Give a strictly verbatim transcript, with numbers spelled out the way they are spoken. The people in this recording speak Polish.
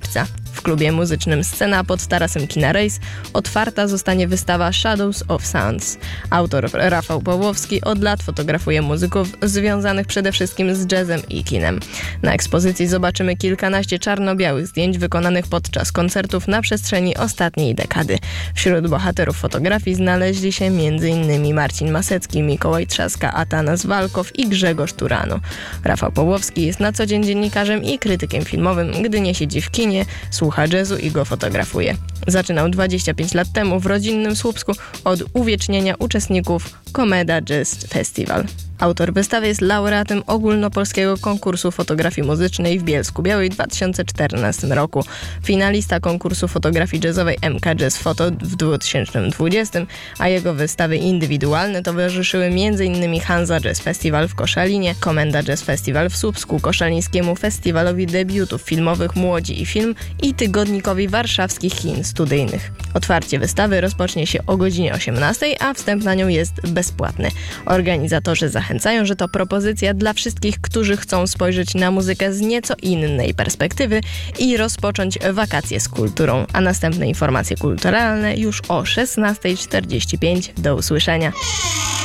lipca. W klubie muzycznym Scena pod tarasem kina Rejs otwarta zostanie wystawa Shadows of Sounds. Autor Rafał Pawłowski od lat fotografuje muzyków związanych przede wszystkim z jazzem i kinem. Na ekspozycji zobaczymy kilkanaście czarno-białych zdjęć wykonanych podczas koncertów na przestrzeni ostatniej dekady. Wśród bohaterów fotografii znaleźli się m.in. Marcin Masecki, Mikołaj Trzaska, Atanas Walkow i Grzegorz Turano. Rafał Pawłowski jest na co dzień dziennikarzem i krytykiem filmowym, gdy nie siedzi w kinie, słucha jazzu i go fotografuje. Zaczynał dwadzieścia pięć lat temu w rodzinnym Słupsku od uwiecznienia uczestników Komeda Jazz Festival. Autor wystawy jest laureatem ogólnopolskiego konkursu fotografii muzycznej w Bielsku-Białej w dwa tysiące czternastym roku, finalista konkursu fotografii jazzowej M K Jazz Photo w dwa tysiące dwudziestym, a jego wystawy indywidualne towarzyszyły m.in. Hansa Jazz Festival w Koszalinie, Komenda Jazz Festival w Słupsku, Koszalińskiemu Festiwalowi Debiutów Filmowych Młodzi i Film i Tygodnikowi Warszawskich Kin Studyjnych. Otwarcie wystawy rozpocznie się o godzinie osiemnastej, a wstęp na nią jest bezpłatny. Organizatorzy zachęcają, że to propozycja dla wszystkich, którzy chcą spojrzeć na muzykę z nieco innej perspektywy i rozpocząć wakacje z kulturą. A następne informacje kulturalne już o szesnastej czterdzieści pięć. Do usłyszenia.